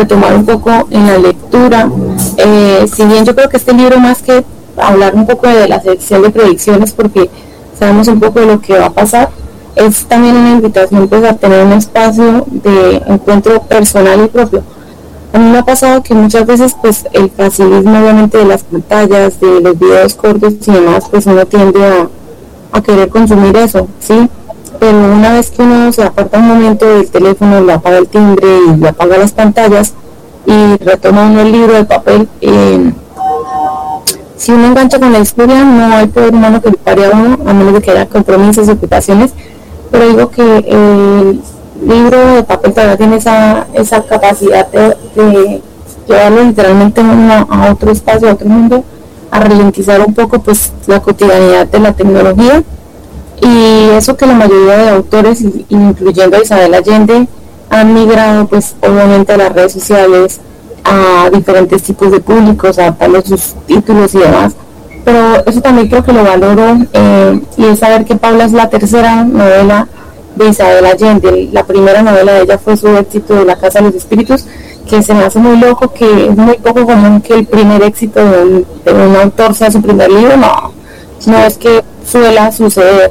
retomar un poco en la lectura. Si bien yo creo que este libro, más que hablar un poco de la sección de predicciones, porque sabemos un poco de lo que va a pasar, es también una invitación pues a tener un espacio de encuentro personal y propio. A mí me ha pasado que muchas veces pues el facilismo obviamente de las pantallas, de los videos cortos y demás, pues uno tiende a querer consumir eso, ¿sí? Pero una vez que uno se aparta un momento del teléfono, le apaga el timbre y le apaga las pantallas y retoma uno el libro de papel, si uno engancha con la historia, no hay poder humano que le pare a uno, a menos de que haya compromisos y ocupaciones. Pero digo que el libro de papel todavía tiene esa capacidad de llevarlo literalmente a otro espacio, a otro mundo, a ralentizar un poco pues la cotidianidad de la tecnología, y eso que la mayoría de autores, incluyendo a Isabel Allende, han migrado pues obviamente a las redes sociales, a diferentes tipos de públicos, adaptando sus títulos y demás. Pero eso también creo que lo valoro, y es saber que Paula es la tercera novela de Isabel Allende. La primera novela de ella fue su éxito de La Casa de los Espíritus, que se me hace muy loco, que es muy poco común que el primer éxito de un autor sea su primer libro. No es que suele suceder,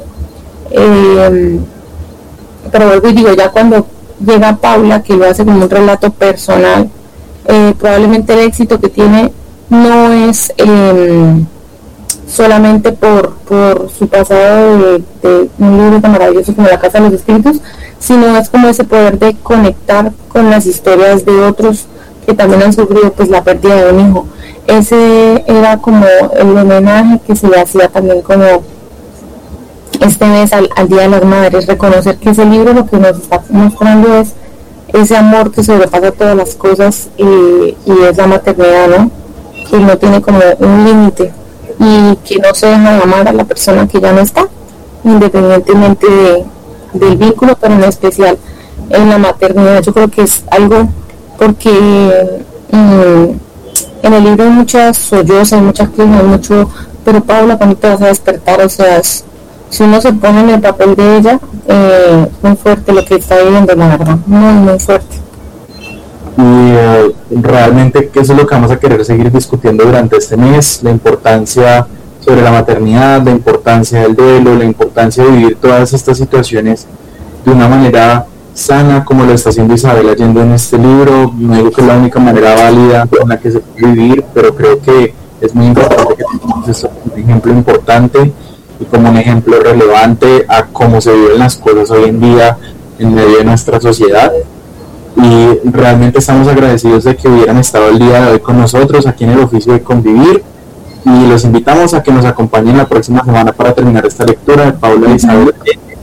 pero vuelvo y digo, ya cuando llega Paula, que lo hace como un relato personal, probablemente el éxito que tiene no es solamente por su pasado de un libro tan maravilloso como La Casa de los Espíritus, sino es como ese poder de conectar con las historias de otros que también han sufrido pues la pérdida de un hijo. Ese era como el homenaje que se le hacía también como este mes al Día de las Madres, reconocer que ese libro lo que nos está mostrando es ese amor que sobrepasa todas las cosas, y es la maternidad, ¿no? Que no tiene como un límite y que no se deja de amar a la persona que ya no está, independientemente del vínculo, pero en especial en la maternidad. Yo creo que es algo porque en el libro hay muchas sollozas, hay muchas cosas, hay mucho, pero Paula, cuando te vas a despertar, o sea, si uno se pone en el papel de ella, muy fuerte lo que está viviendo, la verdad, muy fuerte. Y realmente que eso es lo que vamos a querer seguir discutiendo durante este mes, la importancia sobre la maternidad, la importancia del duelo, la importancia de vivir todas estas situaciones de una manera sana, como lo está haciendo Isabel Allende en este libro. No digo que es la única manera válida en la que se puede vivir, pero creo que es muy importante que tengamos esto como un ejemplo importante y como un ejemplo relevante a cómo se viven las cosas hoy en día en medio de nuestra sociedad. Y realmente estamos agradecidos de que hubieran estado el día de hoy con nosotros aquí en el oficio de convivir, y los invitamos a que nos acompañen la próxima semana para terminar esta lectura de Paula e Isabel.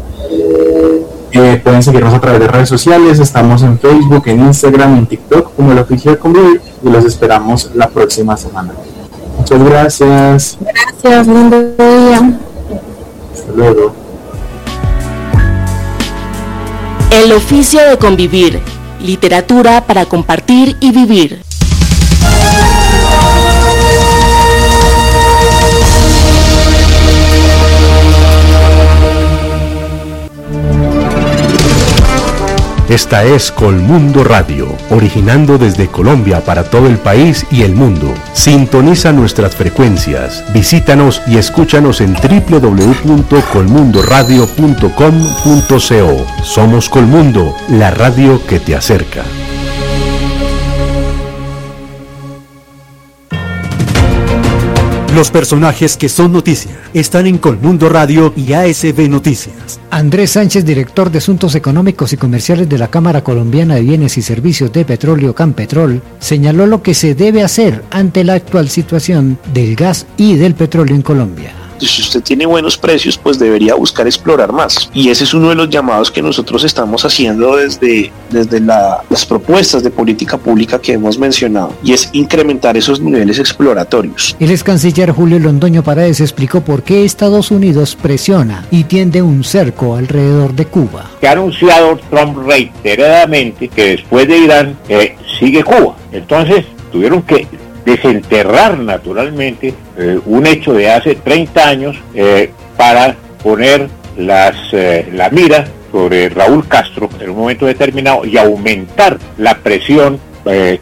Pueden seguirnos a través de redes sociales, estamos en Facebook, en Instagram, en TikTok como el oficio de convivir, y los esperamos la próxima semana. Muchas gracias. Gracias, lindo día. Hasta luego. El oficio de convivir, literatura para compartir y vivir. Esta es Colmundo Radio, originando desde Colombia para todo el país y el mundo. Sintoniza nuestras frecuencias, visítanos y escúchanos en www.colmundoradio.com.co. Somos Colmundo, la radio que te acerca. Los personajes que son noticia están en Colmundo Radio y ASB Noticias. Andrés Sánchez, director de Asuntos Económicos y Comerciales de la Cámara Colombiana de Bienes y Servicios de Petróleo, Campetrol, señaló lo que se debe hacer ante la actual situación del gas y del petróleo en Colombia. Si usted tiene buenos precios, pues debería buscar explorar más. Y ese es uno de los llamados que nosotros estamos haciendo desde las propuestas de política pública que hemos mencionado, y es incrementar esos niveles exploratorios. El ex canciller Julio Londoño Paredes explicó por qué Estados Unidos presiona y tiende un cerco alrededor de Cuba. Que ha anunciado Trump reiteradamente que después de Irán sigue Cuba. Entonces tuvieron que desenterrar naturalmente un hecho de hace 30 años para poner la mira sobre Raúl Castro en un momento determinado y aumentar la presión